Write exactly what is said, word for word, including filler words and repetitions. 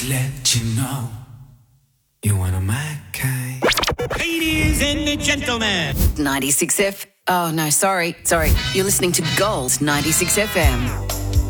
Just let you know you one of my kind. Ladies and gentlemen. ninety-six F. Oh, no, sorry. Sorry. You're listening to Gold ninety-six F M.